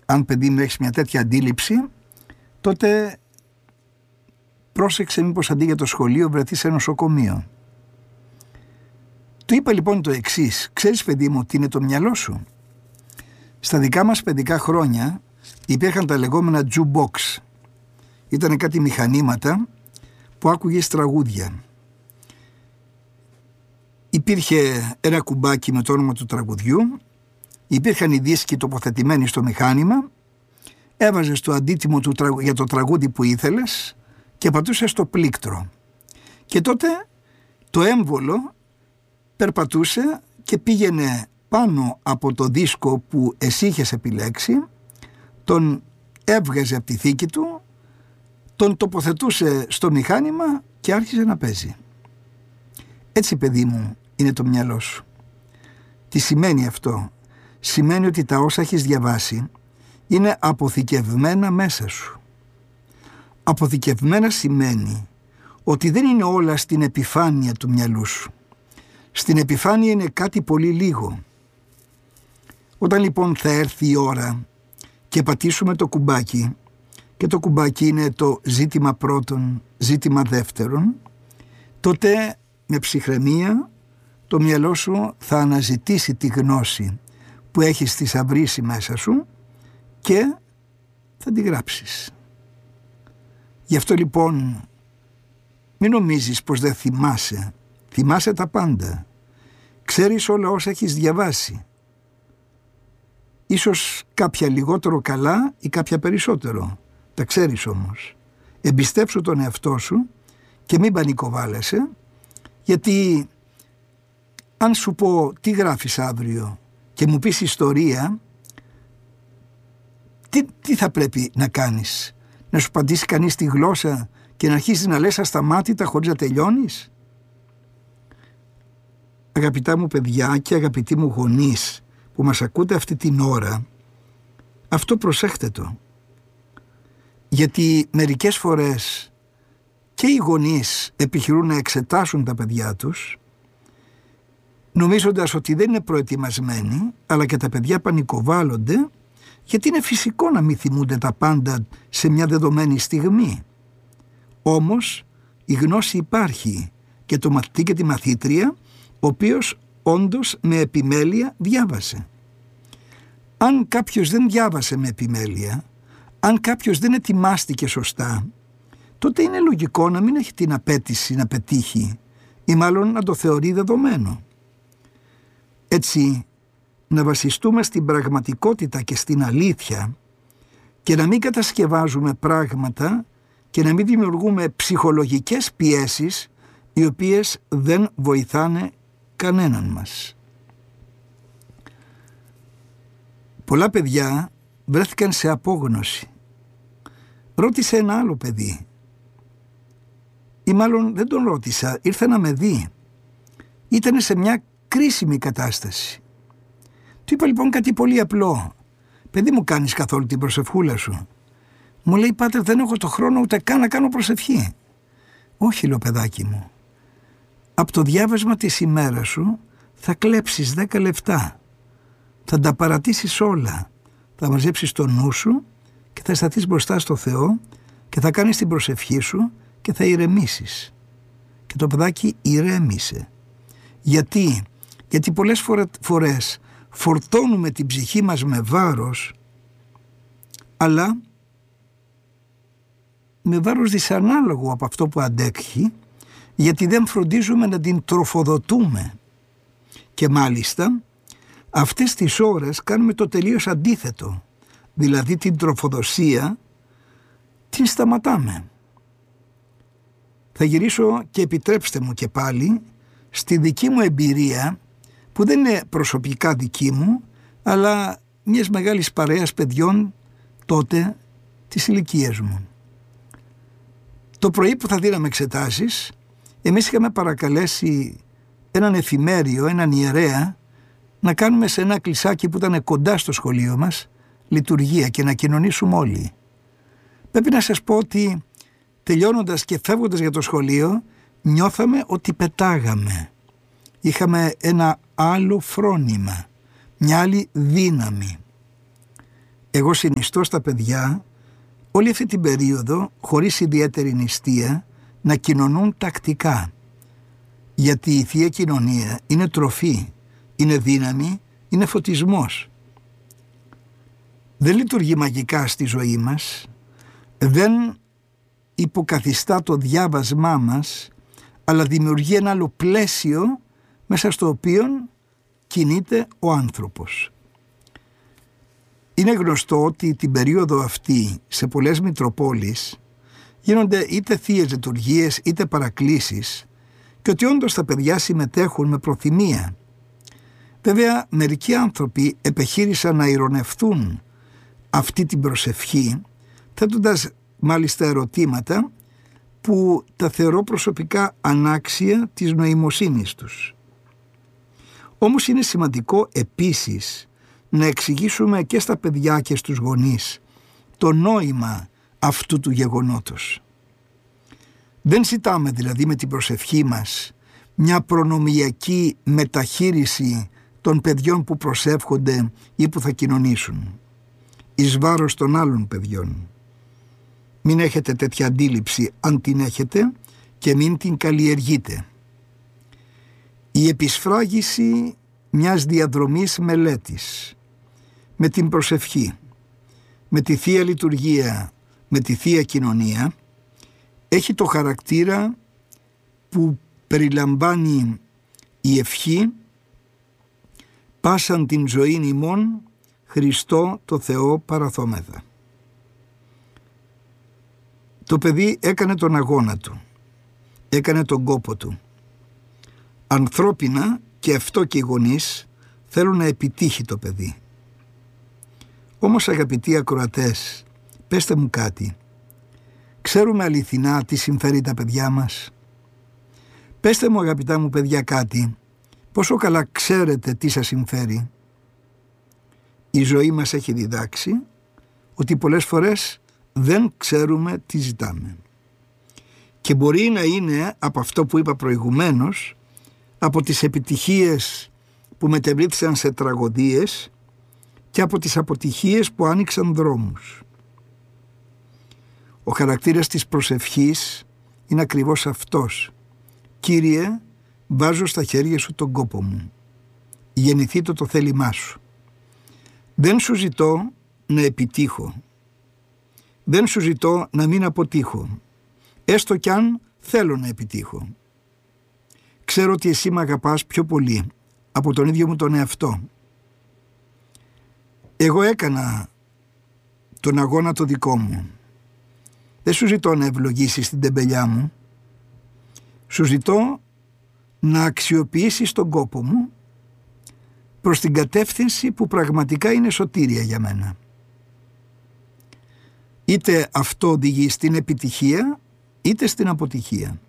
αν παιδί μου έχεις μια τέτοια αντίληψη, τότε πρόσεξε μήπως αντί για το σχολείο βρεθεί σε νοσοκομείο. Του είπα λοιπόν το εξής: ξέρεις παιδί μου τι είναι το μυαλό σου? Στα δικά μας παιδικά χρόνια υπήρχαν τα λεγόμενα jukebox. Ήταν κάτι μηχανήματα που άκουγες τραγούδια. Υπήρχε ένα κουμπάκι με το όνομα του τραγουδιού, υπήρχαν οι δίσκοι τοποθετημένοι στο μηχάνημα, έβαζες το αντίτιμο για το τραγούδι που ήθελες και πατούσες το πλήκτρο. Και τότε το έμβολο περπατούσε και πήγαινε πάνω από το δίσκο που εσύ είχες επιλέξει, τον έβγαζε από τη θήκη του, τον τοποθετούσε στο μηχάνημα και άρχισε να παίζει. Έτσι παιδί μου είναι το μυαλό σου. Τι σημαίνει αυτό? Σημαίνει ότι τα όσα έχεις διαβάσει είναι αποθηκευμένα μέσα σου. Αποθηκευμένα σημαίνει ότι δεν είναι όλα στην επιφάνεια του μυαλού σου. Στην επιφάνεια είναι κάτι πολύ λίγο. Όταν λοιπόν θα έρθει η ώρα και πατήσουμε το κουμπάκι, και το κουμπάκι είναι το ζήτημα πρώτον, ζήτημα δεύτερον, τότε με ψυχραιμία το μυαλό σου θα αναζητήσει τη γνώση που έχεις θησαυρίσει μέσα σου και θα τη γράψεις. Γι' αυτό λοιπόν μην νομίζεις πως δεν θυμάσαι. Θυμάσαι τα πάντα. Ξέρεις όλα όσα έχεις διαβάσει. Ίσως κάποια λιγότερο καλά ή κάποια περισσότερο. Τα ξέρεις όμως. Εμπιστέψου τον εαυτό σου και μην πανικοβάλλεσαι, γιατί αν σου πω τι γράφεις αύριο και μου πεις ιστορία, τι θα πρέπει να κάνεις? Να σου πατήσει κανείς τη γλώσσα και να αρχίσεις να λες ασταμάτητα χωρίς να τελειώνεις? Αγαπητά μου παιδιά και αγαπητοί μου γονείς που μας ακούτε αυτή την ώρα, αυτό προσέχτε το. Γιατί μερικές φορές και οι γονείς επιχειρούν να εξετάσουν τα παιδιά τους, νομίζοντας ότι δεν είναι προετοιμασμένοι, αλλά και τα παιδιά πανικοβάλλονται, γιατί είναι φυσικό να μην θυμούνται τα πάντα σε μια δεδομένη στιγμή. Όμως η γνώση υπάρχει και το μαθητή και τη μαθήτρια, ο οποίος όντως με επιμέλεια διάβασε. Αν κάποιος δεν διάβασε με επιμέλεια, αν κάποιος δεν ετοιμάστηκε σωστά, τότε είναι λογικό να μην έχει την απέτηση να πετύχει ή μάλλον να το θεωρεί δεδομένο. Έτσι, να βασιστούμε στην πραγματικότητα και στην αλήθεια και να μην κατασκευάζουμε πράγματα και να μην δημιουργούμε ψυχολογικές πιέσεις οι οποίες δεν βοηθάνε κανέναν μας. Πολλά παιδιά βρέθηκαν σε απόγνωση. Ρώτησε ένα άλλο παιδί, ή μάλλον δεν τον ρώτησα, ήρθε να με δει. Ήτανε σε μια κρίσιμη κατάσταση. Του είπα λοιπόν κάτι πολύ απλό. Παιδί μου, κάνεις καθόλου την προσευχούλα σου? Μου λέει, πάτερ, δεν έχω το χρόνο ούτε καν να κάνω προσευχή. Όχι, λέω, παιδάκι μου. Από το διάβασμα της ημέρας σου θα κλέψεις 10 λεπτά. Θα τα παρατήσεις όλα. Θα μαζέψεις το νου σου και θα σταθείς μπροστά στο Θεό και θα κάνεις την προσευχή σου και θα ηρεμήσεις. Και το παιδάκι ηρέμησε. Γιατί πολλές φορές φορτώνουμε την ψυχή μας με βάρος, αλλά με βάρος δυσανάλογο από αυτό που αντέχει, γιατί δεν φροντίζουμε να την τροφοδοτούμε. Και μάλιστα αυτές τις ώρες κάνουμε το τελείως αντίθετο, δηλαδή την τροφοδοσία την σταματάμε. Θα γυρίσω και επιτρέψτε μου και πάλι στη δική μου εμπειρία, που δεν είναι προσωπικά δική μου, αλλά μιας μεγάλης παρέας παιδιών τότε της ηλικίας μου. Το πρωί που θα δίναμε εξετάσεις, εμείς είχαμε παρακαλέσει έναν εφημέριο, έναν ιερέα, να κάνουμε σε ένα κλεισάκι που ήταν κοντά στο σχολείο μας λειτουργία και να κοινωνήσουμε όλοι. Πρέπει να σας πω ότι τελειώνοντας και φεύγοντας για το σχολείο, νιώθαμε ότι πετάγαμε. Είχαμε ένα άλλο φρόνημα, μια άλλη δύναμη. Εγώ συνιστώ στα παιδιά όλη αυτή την περίοδο, χωρίς ιδιαίτερη νηστεία, να κοινωνούν τακτικά. Γιατί η Θεία Κοινωνία είναι τροφή, είναι δύναμη, είναι φωτισμός. Δεν λειτουργεί μαγικά στη ζωή μας, δεν υποκαθιστά το διάβασμά μας, αλλά δημιουργεί ένα άλλο πλαίσιο μέσα στο οποίο κινείται ο άνθρωπος. Είναι γνωστό ότι την περίοδο αυτή σε πολλές Μητροπόλεις γίνονται είτε θείες λειτουργίες είτε παρακλήσεις και ότι όντως τα παιδιά συμμετέχουν με προθυμία. Βέβαια, μερικοί άνθρωποι επεχείρησαν να ειρωνευτούν αυτή την προσευχή, θέτοντας μάλιστα ερωτήματα που τα θεωρώ προσωπικά ανάξια της νοημοσύνης τους. Όμως είναι σημαντικό επίσης να εξηγήσουμε και στα παιδιά και στους γονείς το νόημα αυτού του γεγονότος. Δεν ζητάμε δηλαδή με την προσευχή μας μια προνομιακή μεταχείριση των παιδιών που προσεύχονται ή που θα κοινωνήσουν, εις βάρος των άλλων παιδιών. Μην έχετε τέτοια αντίληψη, αν την έχετε, και μην την καλλιεργείτε. Η επισφράγιση μιας διαδρομής μελέτης με την προσευχή, με τη Θεία Λειτουργία, με τη Θεία Κοινωνία, έχει το χαρακτήρα που περιλαμβάνει η ευχή «Πάσαν την ζωήν ημών Χριστό το Θεό παραθόμεθα». Το παιδί έκανε τον αγώνα του, έκανε τον κόπο του. Ανθρώπινα και αυτό και οι γονείς θέλουν να επιτύχει το παιδί. Όμως αγαπητοί ακροατές, πέστε μου κάτι. Ξέρουμε αληθινά τι συμφέρει τα παιδιά μας? Πέστε μου αγαπητά μου παιδιά κάτι. Πόσο καλά ξέρετε τι σας συμφέρει? Η ζωή μας έχει διδάξει ότι πολλές φορές δεν ξέρουμε τι ζητάμε. Και μπορεί να είναι από αυτό που είπα προηγουμένως, από τις επιτυχίες που μετεβλήθησαν σε τραγωδίες και από τις αποτυχίες που άνοιξαν δρόμους. Ο χαρακτήρας της προσευχής είναι ακριβώς αυτός. Κύριε, βάζω στα χέρια σου τον κόπο μου. Γεννηθεί το θέλημά σου. Δεν σου ζητώ να επιτύχω. Δεν σου ζητώ να μην αποτύχω. Έστω κι αν θέλω να επιτύχω. Ξέρω ότι εσύ με αγαπάς πιο πολύ από τον ίδιο μου τον εαυτό. Εγώ έκανα τον αγώνα το δικό μου. Δεν σου ζητώ να ευλογήσεις την τεμπελιά μου. Σου ζητώ να αξιοποιήσεις τον κόπο μου προς την κατεύθυνση που πραγματικά είναι σωτήρια για μένα. Είτε αυτό οδηγεί στην επιτυχία είτε στην αποτυχία.